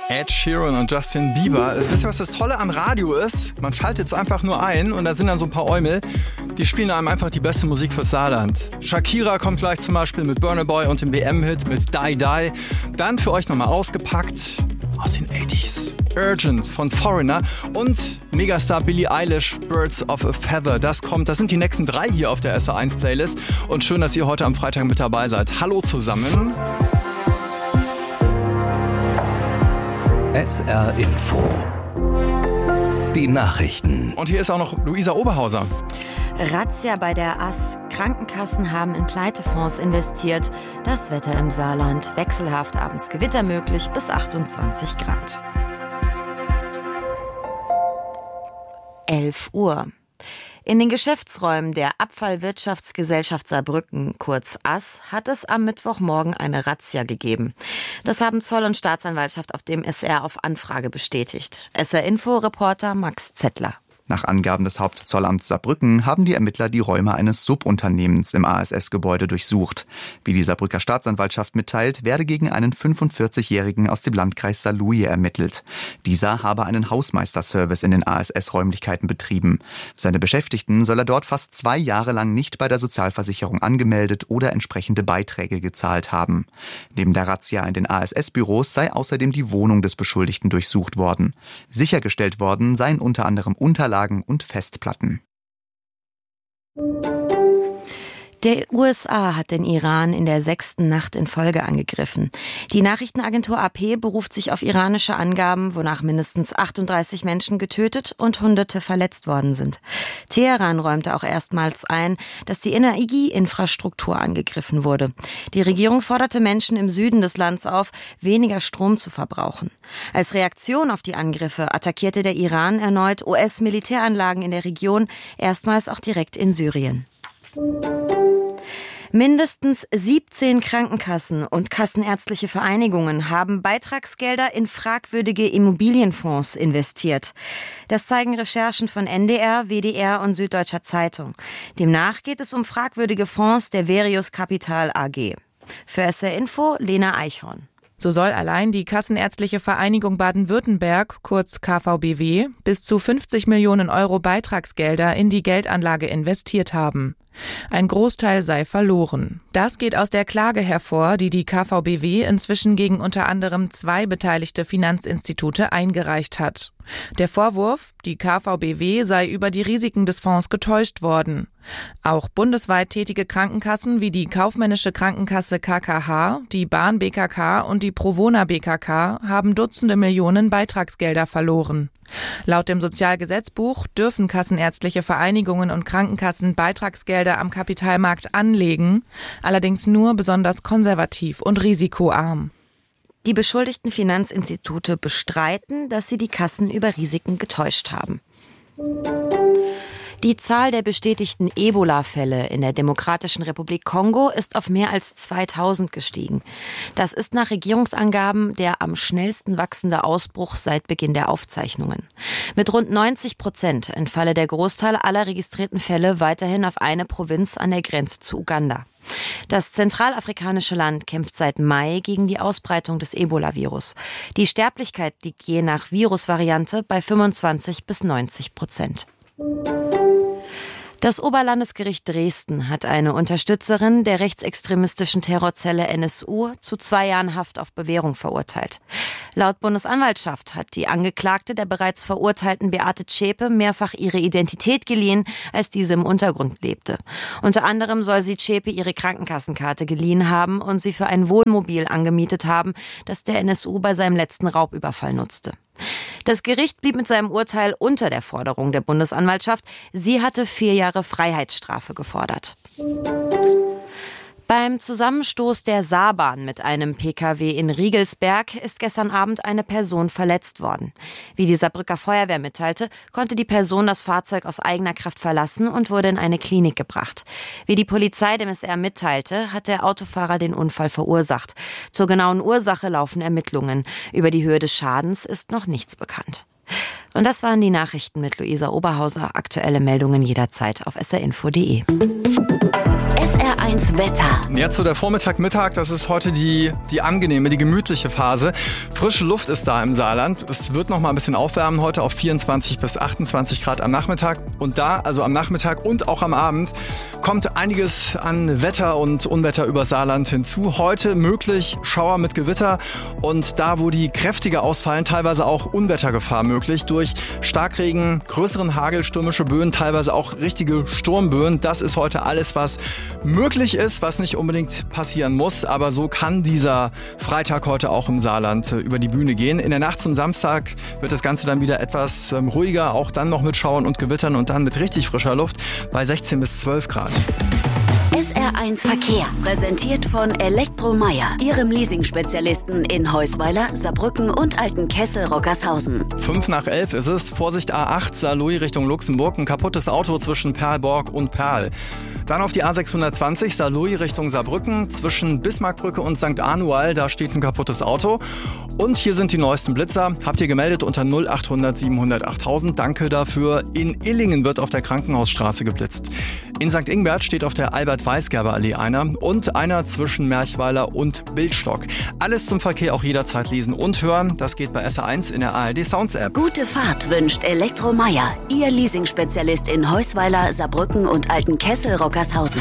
Ed Sheeran und Justin Bieber. Wisst ihr, was das Tolle am Radio ist? Man schaltet es einfach nur ein und da sind dann so ein paar Eumel, die spielen einem einfach die beste Musik fürs Saarland. Shakira kommt gleich zum Beispiel mit Burna Boy und dem WM-Hit mit Die Die. Dann für euch nochmal ausgepackt aus den 80s. Urgent von Foreigner und Megastar Billie Eilish, Birds of a Feather. Das sind die nächsten 3 hier auf der SR1-Playlist. Und schön, dass ihr heute am Freitag mit dabei seid. Hallo zusammen. SR Info. Die Nachrichten. Und hier ist auch noch Luisa Oberhauser. Razzia bei der AS. Krankenkassen haben in Pleitefonds investiert. Das Wetter im Saarland. Wechselhaft, abends Gewitter möglich bis 28 Grad. 11 Uhr. In den Geschäftsräumen der Abfallwirtschaftsgesellschaft Saarbrücken, kurz AS, hat es am Mittwochmorgen eine Razzia gegeben. Das haben Zoll und Staatsanwaltschaft auf dem SR auf Anfrage bestätigt. SR-Info-Reporter Max Zettler. Nach Angaben des Hauptzollamts Saarbrücken haben die Ermittler die Räume eines Subunternehmens im ASS-Gebäude durchsucht. Wie die Saarbrücker Staatsanwaltschaft mitteilt, werde gegen einen 45-Jährigen aus dem Landkreis Saarlouis ermittelt. Dieser habe einen Hausmeisterservice in den ASS-Räumlichkeiten betrieben. Seine Beschäftigten soll er dort fast 2 Jahre lang nicht bei der Sozialversicherung angemeldet oder entsprechende Beiträge gezahlt haben. Neben der Razzia in den ASS-Büros sei außerdem die Wohnung des Beschuldigten durchsucht worden. Sichergestellt worden seien unter anderem Unterlagen und Festplatten. Der USA hat den Iran in der 6. Nacht in Folge angegriffen. Die Nachrichtenagentur AP beruft sich auf iranische Angaben, wonach mindestens 38 Menschen getötet und Hunderte verletzt worden sind. Teheran räumte auch erstmals ein, dass die Energieinfrastruktur angegriffen wurde. Die Regierung forderte Menschen im Süden des Landes auf, weniger Strom zu verbrauchen. Als Reaktion auf die Angriffe attackierte der Iran erneut US-Militäranlagen in der Region, erstmals auch direkt in Syrien. Mindestens 17 Krankenkassen und kassenärztliche Vereinigungen haben Beitragsgelder in fragwürdige Immobilienfonds investiert. Das zeigen Recherchen von NDR, WDR und Süddeutscher Zeitung. Demnach geht es um fragwürdige Fonds der Verius Capital AG. Für SR Info Lena Eichhorn. So soll allein die Kassenärztliche Vereinigung Baden-Württemberg, kurz KVBW, bis zu 50 Millionen Euro Beitragsgelder in die Geldanlage investiert haben. Ein Großteil sei verloren. Das geht aus der Klage hervor, die die KVBW inzwischen gegen unter anderem 2 beteiligte Finanzinstitute eingereicht hat. Der Vorwurf, die KVBW sei über die Risiken des Fonds getäuscht worden. Auch bundesweit tätige Krankenkassen wie die Kaufmännische Krankenkasse KKH, die Bahn BKK und die Provona BKK haben Dutzende Millionen Beitragsgelder verloren. Laut dem Sozialgesetzbuch dürfen kassenärztliche Vereinigungen und Krankenkassen Beitragsgelder am Kapitalmarkt anlegen, allerdings nur besonders konservativ und risikoarm. Die beschuldigten Finanzinstitute bestreiten, dass sie die Kassen über Risiken getäuscht haben. Die Zahl der bestätigten Ebola-Fälle in der Demokratischen Republik Kongo ist auf mehr als 2000 gestiegen. Das ist nach Regierungsangaben der am schnellsten wachsende Ausbruch seit Beginn der Aufzeichnungen. Mit rund 90% entfalle der Großteil aller registrierten Fälle weiterhin auf eine Provinz an der Grenze zu Uganda. Das zentralafrikanische Land kämpft seit Mai gegen die Ausbreitung des Ebola-Virus. Die Sterblichkeit liegt je nach Virusvariante bei 25-90%. Das Oberlandesgericht Dresden hat eine Unterstützerin der rechtsextremistischen Terrorzelle NSU zu 2 Jahren Haft auf Bewährung verurteilt. Laut Bundesanwaltschaft hat die Angeklagte der bereits verurteilten Beate Zschäpe mehrfach ihre Identität geliehen, als diese im Untergrund lebte. Unter anderem soll sie Zschäpe ihre Krankenkassenkarte geliehen haben und sie für ein Wohnmobil angemietet haben, das der NSU bei seinem letzten Raubüberfall nutzte. Das Gericht blieb mit seinem Urteil unter der Forderung der Bundesanwaltschaft. Sie hatte 4 Jahre Freiheitsstrafe gefordert. Beim Zusammenstoß der Saarbahn mit einem Pkw in Riegelsberg ist gestern Abend eine Person verletzt worden. Wie die Saarbrücker Feuerwehr mitteilte, konnte die Person das Fahrzeug aus eigener Kraft verlassen und wurde in eine Klinik gebracht. Wie die Polizei dem SR mitteilte, hat der Autofahrer den Unfall verursacht. Zur genauen Ursache laufen Ermittlungen. Über die Höhe des Schadens ist noch nichts bekannt. Und das waren die Nachrichten mit Luisa Oberhauser. Aktuelle Meldungen jederzeit auf srinfo.de. SR1 SR1 Wetter. Jetzt so der Vormittag, Mittag, das ist heute die angenehme, die gemütliche Phase. Frische Luft ist da im Saarland. Es wird noch mal ein bisschen aufwärmen heute auf 24 bis 28 Grad am Nachmittag. Und da, also am Nachmittag und auch am Abend, kommt einiges an Wetter und Unwetter über Saarland hinzu. Heute möglich Schauer mit Gewitter und da, wo die kräftiger ausfallen, teilweise auch Unwettergefahr möglich durch Starkregen, größeren Hagel, stürmische Böen, teilweise auch richtige Sturmböen. Das ist heute alles, was möglich ist, was nicht unbedingt passieren muss. Aber so kann dieser Freitag heute auch im Saarland über die Bühne gehen. In der Nacht zum Samstag wird das Ganze dann wieder etwas ruhiger, auch dann noch mit Schauern und Gewittern und dann mit richtig frischer Luft bei 16 bis 12 Grad. SR1 Verkehr, präsentiert von Elektromeier, Ihrem Leasing-Spezialisten in Heusweiler, Saarbrücken und Altenkessel-Rockershausen. 11:05 ist es. Vorsicht A8, Saarlouis Richtung Luxemburg. Ein kaputtes Auto zwischen Perlborg und Perl. Dann auf die A620, Saarlouis Richtung Saarbrücken. Zwischen Bismarckbrücke und St. Anual, da steht ein kaputtes Auto. Und hier sind die neuesten Blitzer. Habt ihr gemeldet unter 0800 700 8000. Danke dafür. In Illingen wird auf der Krankenhausstraße geblitzt. In St. Ingbert steht auf der Albert-Weisgerber-Allee einer und einer zwischen Merchweiler und Bildstock. Alles zum Verkehr auch jederzeit lesen und hören. Das geht bei SR1 in der ARD Sounds App. Gute Fahrt wünscht Elektromeier, Ihr Leasing-Spezialist in Heusweiler, Saarbrücken und Altenkessel-Rockershausen.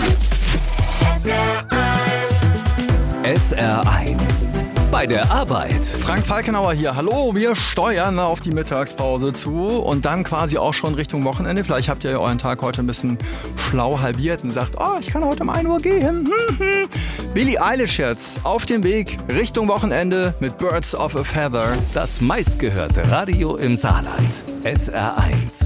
SR1 bei der Arbeit. Frank Falkenauer hier. Hallo, wir steuern auf die Mittagspause zu und dann quasi auch schon Richtung Wochenende. Vielleicht habt ihr euren Tag heute ein bisschen schlau halbiert und sagt, oh, ich kann heute um 1 Uhr gehen. Billie Eilish jetzt auf dem Weg Richtung Wochenende mit Birds of a Feather. Das meistgehörte Radio im Saarland. SR1.